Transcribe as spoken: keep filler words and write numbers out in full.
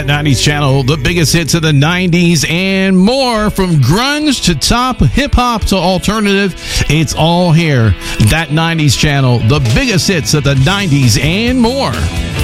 nineties channel, the biggest hits of the nineties and more. From grunge to top, hip-hop to alternative, it's all here. That nineties channel, the biggest hits of the nineties and more.